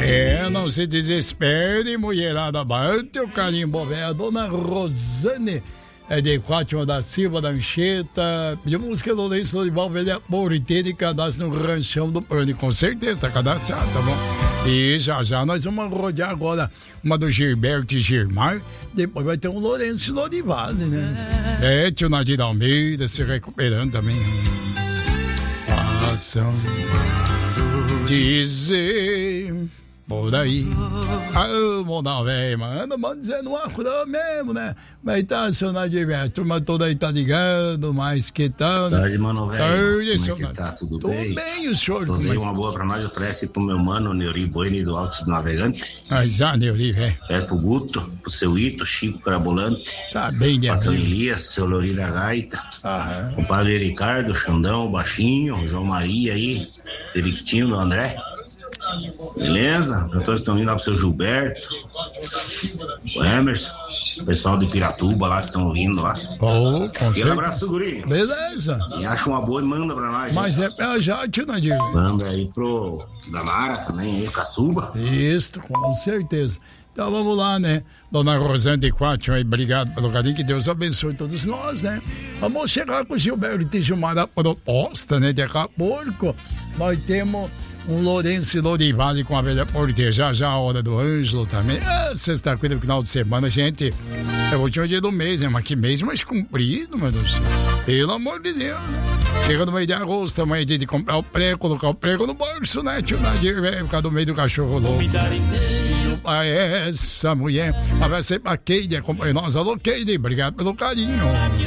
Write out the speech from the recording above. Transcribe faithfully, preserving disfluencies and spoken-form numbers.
É, não se desespere, mulherada, bate o carimbo, velho. A dona Rosane é de Fátima da Silva, da Anchieta. Pediu música do Lourenço Lorival, velha Moriteira e cadastro no ranchão do Prani. Com certeza, tá cadastrado, tá bom? E já já nós vamos rodear agora uma do Gilberto e Girmar. Depois vai ter um Lourenço Lorival, né? É, tio Nadir Almeida se recuperando também. Passam dizer por aí. Ah, não, velho, mano, mano, dizendo uma coisa mesmo, né? Mas tá, seu Nadir, a turma toda aí tá ligando, mas que tal, né? Tarde, mano, velho. Como é que tá? Tudo Tô bem? Tudo bem, o senhor. Tô bem, uma boa pra nós, oferece pro meu mano, Neuri Boine do Alto do Navegante. Ah, já, Neuri, velho. É pro Guto, pro seu Ito, Chico Carabolante. Tá bem, né? Patrão Elias, seu Lori da Gaita. Aham. O padre Ricardo, Xandão, Baixinho, João Maria aí, Periquitinho do André. Beleza? Eu tô estão indo lá pro seu Gilberto, o Emerson, o pessoal de Piratuba lá que estão vindo lá. Oh, com Aquele abraço, guri. Beleza. E acha uma boa e manda pra nós. Mas hein? é pra já, tio Nadir. Manda aí pro Damara também, aí, Caçuba. Isso, com certeza. Então vamos lá, né? Dona Rosane de Quatro, aí, obrigado pelo carinho, que Deus abençoe todos nós, né? Vamos chegar com o Gilberto e Gilmar a proposta, né? Daqui a pouco nós temos um Lourenço Lorival com a velha Porteira, já já a hora do Ângelo também. Ah, sexta-feira, no final de semana, gente, é o último dia do mês, né? Mas que mês mais comprido, meu Deus. Pelo amor de Deus, né? Chega no meio de agosto, amanhã é dia de comprar o prego, colocar o prego no bolso, né? Tio Nadir, velho, ficar do meio do cachorro louco. A essa mulher, mas vai ser pra Keide, acompanha nós, alô Keide, obrigado pelo carinho.